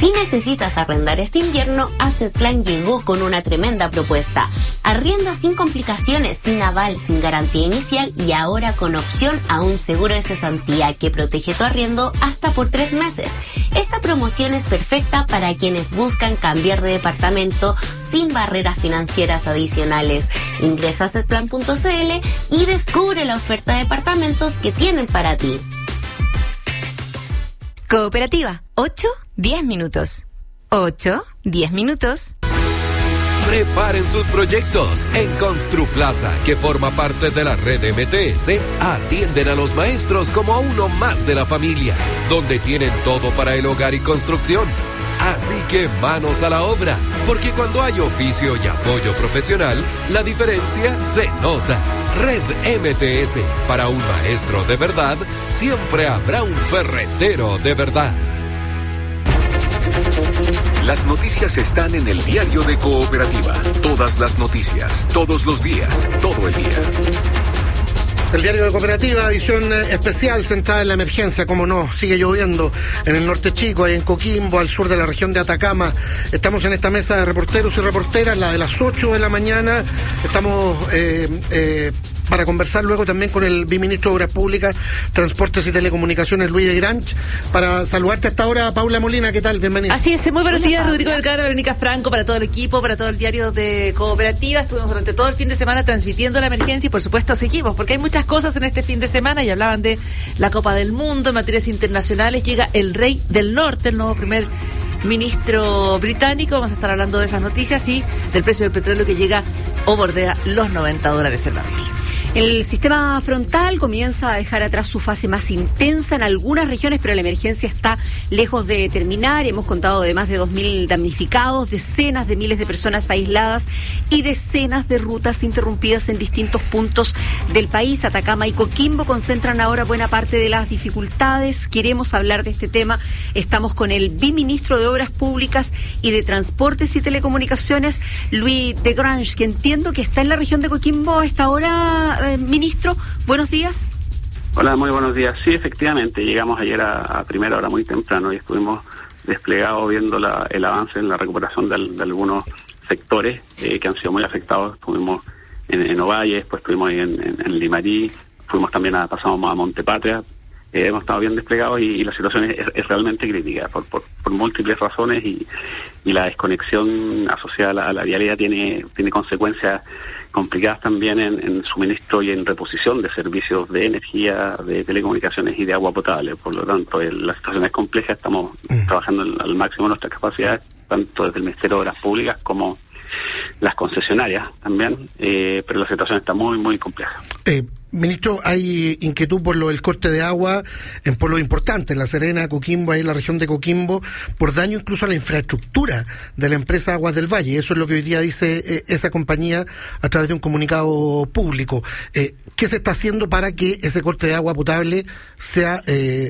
Si necesitas arrendar este invierno, Assetplan llegó con una tremenda propuesta. Arrienda sin complicaciones, sin aval, sin garantía inicial y ahora con opción a un seguro de cesantía que protege tu arriendo hasta por 3 meses. Esta promoción es perfecta para quienes buscan cambiar de departamento sin barreras financieras adicionales. Ingresa a assetplan.cl y descubre la oferta de departamentos que tienen para ti. Cooperativa, 8-10 minutos. 8-10 minutos. Preparen sus proyectos. En Construplaza, que forma parte de la red MTS, atienden a los maestros como a uno más de la familia, donde tienen todo para el hogar y construcción. Así que manos a la obra, porque cuando hay oficio y apoyo profesional, la diferencia se nota. Red MTS, para un maestro de verdad, siempre habrá un ferretero de verdad. Las noticias están en el diario de Cooperativa. Todas las noticias, todos los días, todo el día. El diario de Cooperativa, edición especial centrada en la emergencia, como no, sigue lloviendo en el norte chico, ahí en Coquimbo, al sur de la región de Atacama. Estamos en esta mesa de reporteros y reporteras, la de las 8 de la mañana. Estamos para conversar luego también con el viceministro de Obras Públicas, Transportes y Telecomunicaciones, Luis de Granch. Para saludarte hasta ahora, Paula Molina, ¿qué tal? Bienvenida. Así es, muy buenos días, Rodrigo Delgado, Verónica Franco, para todo el equipo, para todo el diario de Cooperativa. Estuvimos durante todo el fin de semana transmitiendo la emergencia y por supuesto seguimos, porque hay muchas cosas en este fin de semana y hablaban de la Copa del Mundo. En materias internacionales llega el Rey del Norte, el nuevo primer ministro británico. Vamos a estar hablando de esas noticias y del precio del petróleo que llega o bordea los $90 el barril. El sistema frontal comienza a dejar atrás su fase más intensa en algunas regiones, pero la emergencia está lejos de terminar. Hemos contado de más de 2.000 damnificados, decenas de miles de personas aisladas y decenas de rutas interrumpidas en distintos puntos del país. Atacama y Coquimbo concentran ahora buena parte de las dificultades. Queremos hablar de este tema. Estamos con el viceministro de Obras Públicas y de Transportes y Telecomunicaciones, Luis de Grange, que entiendo que está en la región de Coquimbo a esta hora. Ministro, buenos días. Hola, muy buenos días. Sí, efectivamente, llegamos ayer a primera hora muy temprano y estuvimos desplegados viendo el avance en la recuperación de algunos sectores que han sido muy afectados. Estuvimos en Ovalle, después estuvimos ahí en Limarí, pasamos a Montepatria. Hemos estado bien desplegados y la situación es realmente crítica por múltiples razones y la desconexión asociada a la vialidad tiene consecuencias complicadas también en suministro y en reposición de servicios de energía, de telecomunicaciones y de agua potable. Por lo tanto, la situación es compleja, estamos trabajando al máximo de nuestras capacidades, tanto desde el Ministerio de Obras Públicas como las concesionarias también, pero la situación está muy, muy compleja. Ministro, hay inquietud por el corte de agua en pueblos importantes, La Serena, Coquimbo, ahí en la región de Coquimbo, por daño incluso a la infraestructura de la empresa Aguas del Valle. Eso es lo que hoy día dice esa compañía a través de un comunicado público. ¿Qué se está haciendo para que ese corte de agua potable sea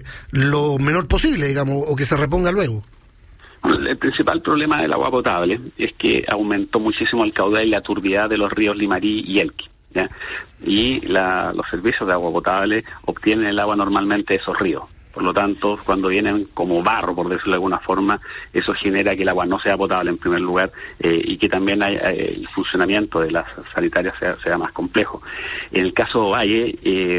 lo menor posible, digamos, o que se reponga luego? El principal problema del agua potable es que aumentó muchísimo el caudal y la turbidez de los ríos Limarí y Elqui, ¿ya? Y los servicios de agua potable obtienen el agua normalmente de esos ríos. Por lo tanto, cuando vienen como barro, por decirlo de alguna forma, eso genera que el agua no sea potable en primer lugar y que también el funcionamiento de las sanitarias sea más complejo. En el caso de Valle,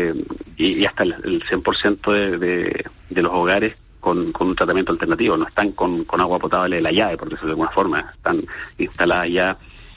y hasta el 100% de los hogares con un tratamiento alternativo, no están con agua potable de la llave, por decirlo de alguna forma, están instaladas ya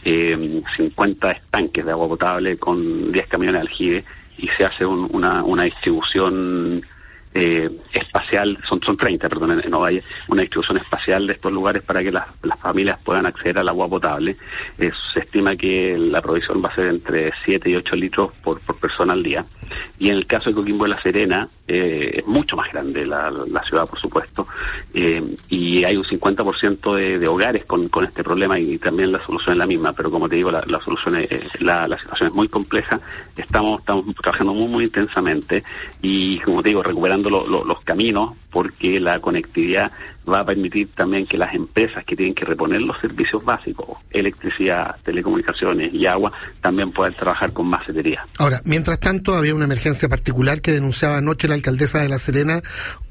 50 estanques de agua potable con 10 camiones de aljibe y se hace una distribución espacial, son 30, perdón, en Ovalle, una distribución espacial de estos lugares para que las familias puedan acceder al agua potable. Se estima que la provisión va a ser entre 7 y 8 litros por persona al día. Y en el caso de Coquimbo de La Serena, es mucho más grande la ciudad, por supuesto, y hay un 50% de hogares con este problema y también la solución es la misma, pero como te digo, la solución la situación es muy compleja. Estamos trabajando muy, muy intensamente y, como te digo, recuperando los caminos, porque la conectividad va a permitir también que las empresas que tienen que reponer los servicios básicos, electricidad, telecomunicaciones y agua, también puedan trabajar con más celeridad. Ahora, mientras tanto, había una emergencia particular que denunciaba anoche la alcaldesa de La Serena,